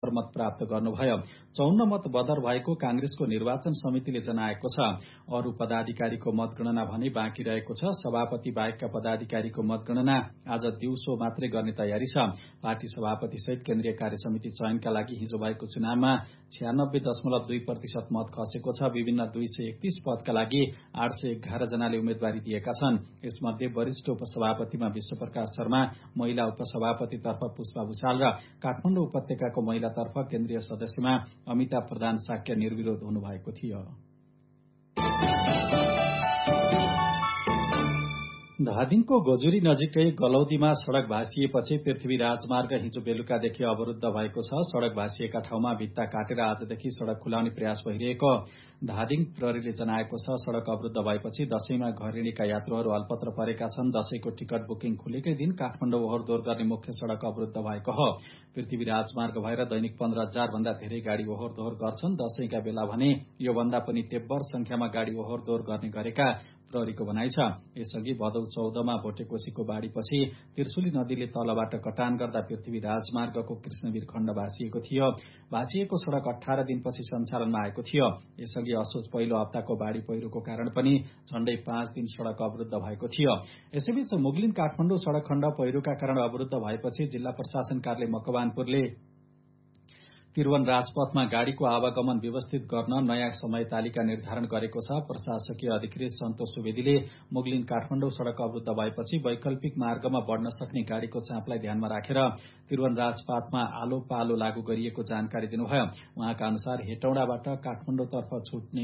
मत प्राप्त गर्नुभयो। 54 मत बदर भएको कांग्रेसको निर्वाचन समितिले जनाएको छ। अरू पदाधिकारीको मतगणना भने बाँकी रहेको छ। सभापति बाहेकका पदाधिकारीको मतगणना आज दिउँसो मात्रै गर्ने तयारी छ। पार्टी सभापति सहित केन्द्रीय कार्यसमिति चयनका लागि हिजो भएको चुनावमा 96.2% मत खसेको छ। विभिन्न 231 पदका लागि 811 जनाले उम्मेदवारी दिएका छन्। यसमध्ये वरिष्ठ उपसभापतिमा विश्वप्रकाश शर्मा, महिला उपसभापतितर्फ पुष्पा भुषाल र काठमाडौँ उपत्यकाको महिलातर्फ केन्द्रीय सदस्यमा अमिता प्रधान साक्य निर्विरोध हुनुभएको थियो। धादिङको गोजुरी नजिकै गलौदीमा सड़क भाँसिएपछि पृथ्वी राजमार्ग हिजो बेलुकादेखि अवरुद्ध भएको छ। सड़क भाँसिएका ठाउँमा भित्ता काटेर आजदेखि सड़क खुलाउने प्रयास भइरहेको धादिङ प्रहरीले जनाएको छ। सड़क अवरुद्ध भएपछि दशैंमा घर हिँडेका यात्रुहरू अल्पत्र परेका छन्। दशैंको टिकट बुकिङ खुलेकै दिन काठमाडौँ ओहोरदोहोर गर्ने मुख्य सड़क अवरुद्ध भएको हो। पृथ्वी राजमार्ग भएर दैनिक 15,000 भन्दा धेरै गाड़ी ओहोरदोहोर गर्छन्। दशैंका बेला भने यो भन्दा पनि तेब्बर संख्यामा गाड़ी ओहोरदोहोर गर्ने गरेका प्रहरीको भनाइ छ। यसअघि भदौ 14 मा भोटेकोशीको बाढ़ीपछि त्रिशुली नदीले तलबाट कटान गर्दा पृथ्वी राजमार्गको कृष्णवीर खण्ड भाँसिएको थियो। भाँसिएको सड़क 18 दिनपछि सञ्चालनमा आएको थियो। यसअघि असोज पहिलो हप्ताको बाढ़ी पहिरोको कारण पनि झण्डै 5 दिन सड़क अवरुद्ध भएको थियो। यसैबीच मुगलिन काठमाडौँ सड़क खण्ड पहिरोका कारण अवरुद्ध भएपछि जिल्ला प्रशासन कार्यालय मकवानपुरले त्रिभुवन राजपथमा गाड़ीको आवागमन व्यवस्थित गर्न नयाँ समय तालिका निर्धारण गरेको छ। प्रशासकीय अधिकृत सन्तोष सुवेदीले मुगलिन काठमाडौँ सड़क अवरुद्ध भएपछि वैकल्पिक मार्गमा बढ़न सक्ने गाड़ीको चापलाई ध्यानमा राखेर त्रिभुवन राजपथमा आलो पालो लागू गरिएको जानकारी दिनुभयो। उहाँका अनुसार हेटौडाबाट काठमाडौँतर्फ छुट्ने